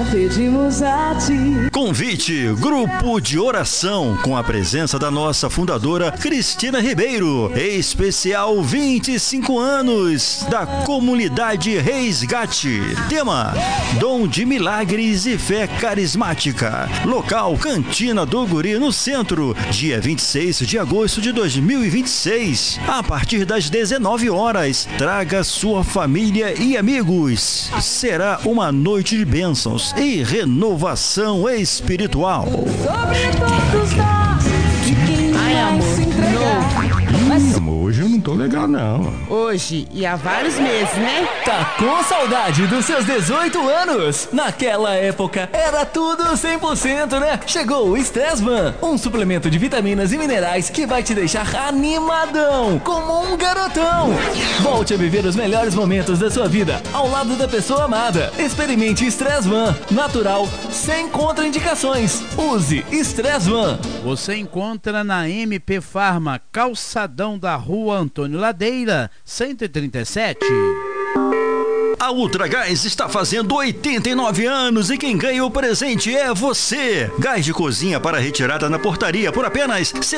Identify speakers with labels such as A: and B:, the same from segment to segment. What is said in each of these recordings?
A: pedimos a ti.
B: Convite, grupo de oração, com a presença da nossa fundadora Cristina Ribeiro. Especial 25 anos da comunidade Resgate. Tema: Dom de Milagres e Fé Carismática. Local: Cantina do Guri, no centro. Dia 26 de agosto de 2026. A partir das 19 horas. Traga sua família e amigos. Será uma noite de bênçãos e renovação espiritual.
A: Sobre todos nós, de quem vai se entregar.
C: Hoje eu não tô legal, não.
D: Hoje e há vários meses, né?
E: Tá com saudade dos seus 18 anos? Naquela época era tudo 100%, né? Chegou o Stressman, um suplemento de vitaminas e minerais que vai te deixar animadão, como um garotão. Volte a viver os melhores momentos da sua vida ao lado da pessoa amada. Experimente Stressman, natural, sem contraindicações. Use Stressman.
F: Você encontra na MP Farma, calçadão da Rua Antônio Ladeira, 137.
B: A Ultragás está fazendo 89 anos e quem ganha o presente é você. Gás de cozinha para retirada na portaria por apenas R$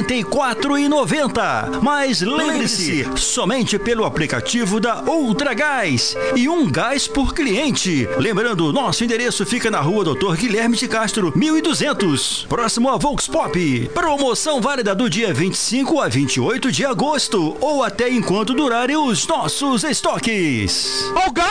B: 74,90. Mas lembre-se, somente pelo aplicativo da Ultragás e um gás por cliente. Lembrando, nosso endereço fica na Rua Doutor Guilherme de Castro, 1200, próximo a Volks Pop. Promoção válida do dia 25 a 28 de agosto ou até enquanto durarem os nossos estoques.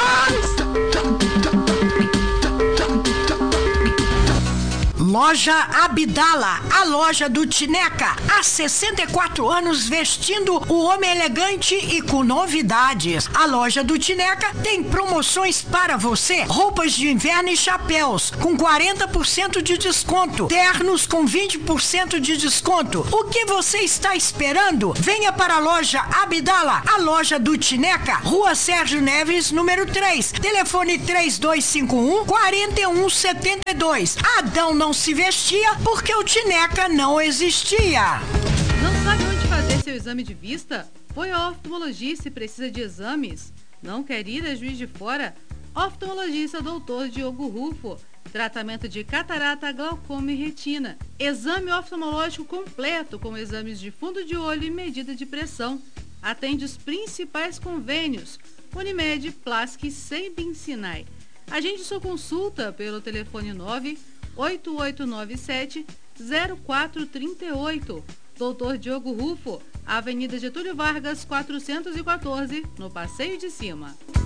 G: Loja Abdala, a loja do Tineca, há 64 anos vestindo o homem elegante e com novidades. A loja do Tineca tem promoções para você: roupas de inverno e chapéus com 40% de desconto, ternos com 20% de desconto. O que você está esperando? Venha para a loja Abdala, a loja do Tineca, Rua Sérgio Neves, número 3, telefone 3251-4172. Adão não se vestia porque o Tineca não existia.
H: Não sabe onde fazer seu exame de vista? Foi ao oftalmologista e precisa de exames? Não quer ir a Juiz de Fora? Oftalmologista Dr. Diogo Rufo. Tratamento de catarata, glaucoma e retina. Exame oftalmológico completo com exames de fundo de olho e medida de pressão. Atende os principais convênios: Unimed, Plask e Sembin Sinai. Agende sua consulta pelo telefone 98897-0438. Dr. Diogo Rufo, Avenida Getúlio Vargas, 414, no Passeio de Cima.